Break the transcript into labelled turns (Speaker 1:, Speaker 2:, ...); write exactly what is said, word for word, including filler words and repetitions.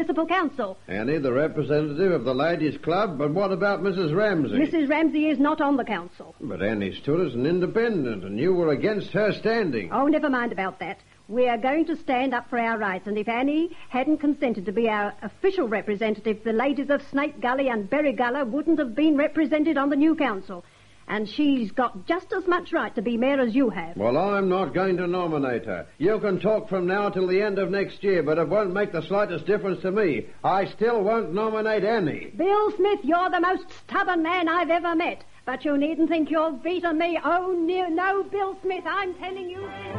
Speaker 1: municipal council.
Speaker 2: Annie, the representative of the ladies' club, but what about Missus Ramsey?
Speaker 1: Missus Ramsey is not on the council.
Speaker 2: But Annie stood as an independent, and you were against her standing.
Speaker 1: Oh, never mind about that. We are going to stand up for our rights, and if Annie hadn't consented to be our official representative, the ladies of Snake Gully and Berrygullah wouldn't have been represented on the new council. And she's got just as much right to be mayor as you have.
Speaker 2: Well, I'm not going to nominate her. You can talk from now till the end of next year, but it won't make the slightest difference to me. I still won't nominate Annie.
Speaker 1: Bill Smith, you're the most stubborn man I've ever met. But you needn't think you're beating me. Oh, no, no, Bill Smith, I'm telling you...